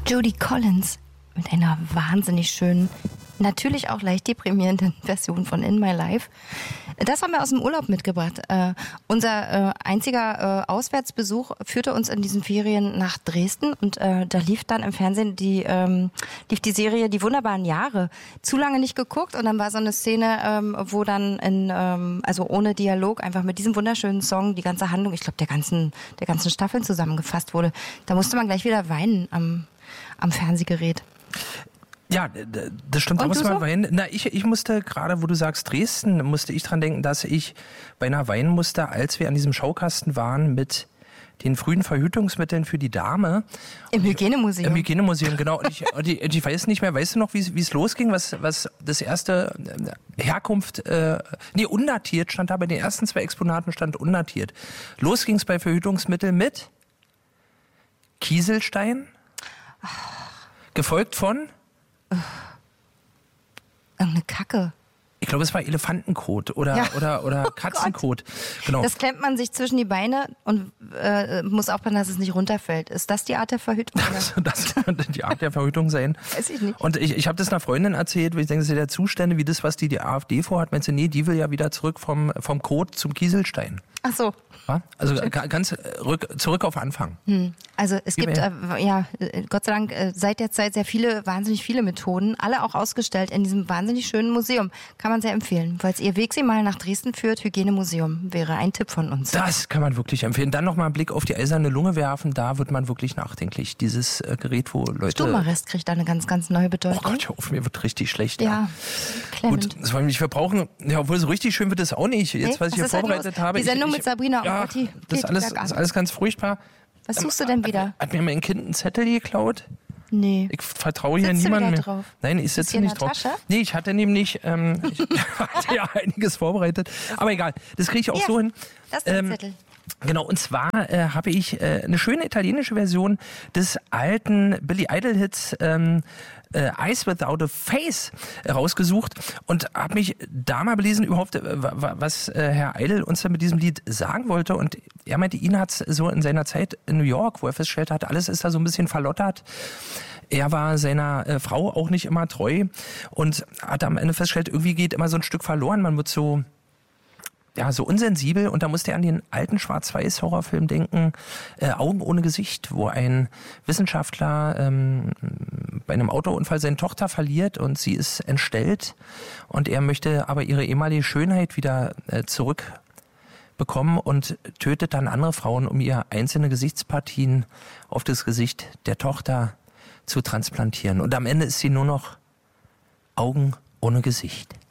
Judy Collins mit einer wahnsinnig schönen, natürlich auch leicht deprimierenden Version von In My Life. Das haben wir aus dem Urlaub mitgebracht. Unser einziger Auswärtsbesuch führte uns in diesen Ferien nach Dresden und da lief dann im Fernsehen lief die Serie Die wunderbaren Jahre. Zu lange nicht geguckt und dann war so eine Szene, wo dann also ohne Dialog einfach mit diesem wunderschönen Song die ganze Handlung, ich glaube der ganzen Staffeln zusammengefasst wurde. Da musste man gleich wieder weinen am Fernsehgerät. Ja, das stimmt. Da muss man weinen. Na, ich musste gerade, wo du sagst Dresden, musste ich dran denken, dass ich beinahe weinen musste, als wir an diesem Schaukasten waren mit den frühen Verhütungsmitteln für die Dame. Im Hygienemuseum. Im Hygienemuseum, genau. Und ich weiß nicht mehr, weißt du noch, wie es losging, was das erste Herkunft, undatiert stand da, bei den ersten 2 Exponaten stand undatiert. Los ging es bei Verhütungsmitteln mit Kieselstein, gefolgt von irgendeine Kacke. Ich glaube, es war Elefantenkot oder Katzenkot. Genau. Das klemmt man sich zwischen die Beine und muss aufpassen, dass es nicht runterfällt. Ist das die Art der Verhütung? Das könnte die Art der Verhütung sein. Weiß ich nicht. Und ich habe das einer Freundin erzählt, weil ich denke, das ist der Zustände, wie das, was die AfD vorhat. Meinst du, nee, die will ja wieder zurück vom Kot zum Kieselstein. Ach so. Ja? Also ganz zurück auf Anfang. Also es gibt, Gott sei Dank, seit der Zeit wahnsinnig viele Methoden, alle auch ausgestellt in diesem wahnsinnig schönen Museum. Kann man sehr empfehlen. Falls ihr Weg sie mal nach Dresden führt, Hygienemuseum wäre ein Tipp von uns. Das kann man wirklich empfehlen. Dann nochmal einen Blick auf die eiserne Lunge werfen, da wird man wirklich nachdenklich. Dieses Gerät, wo Leute... Stubenarrest kriegt da eine ganz, ganz neue Bedeutung. Oh Gott, hör auf, mir wird richtig schlecht. Ja, klemmend. Gut, wir brauchen, ja, obwohl so richtig schön wird es auch nicht. Jetzt, was ich hier vorbereitet habe. Die Sendung mit Sabrina, ja, das ist alles ganz furchtbar. Was suchst du denn wieder? Hat mir mein Kind einen Zettel geklaut? Nee. Ich vertraue hier niemandem mehr. Drauf? Nein, ich sitze nicht drauf. Tasche? Nee, ich hatte nämlich ich hatte ja einiges vorbereitet. Aber egal, das kriege ich auch so hin. Das ist der Zettel. Genau, und zwar habe ich eine schöne italienische Version des alten Billy Idol-Hits Eyes Without a Face rausgesucht und habe mich da mal belesen überhaupt, was Herr Idol uns da mit diesem Lied sagen wollte. Und er meinte, ihn hat es so in seiner Zeit in New York, wo er festgestellt hat, alles ist da so ein bisschen verlottert. Er war seiner Frau auch nicht immer treu und hat am Ende festgestellt, irgendwie geht immer so ein Stück verloren. Man wird so unsensibel, und da musste er an den alten Schwarz-Weiß-Horrorfilm denken, Augen ohne Gesicht, wo ein Wissenschaftler bei einem Autounfall seine Tochter verliert und sie ist entstellt und er möchte aber ihre ehemalige Schönheit wieder zurückbekommen und tötet dann andere Frauen, um ihr einzelne Gesichtspartien auf das Gesicht der Tochter zu transplantieren. Und am Ende ist sie nur noch Augen ohne Gesicht.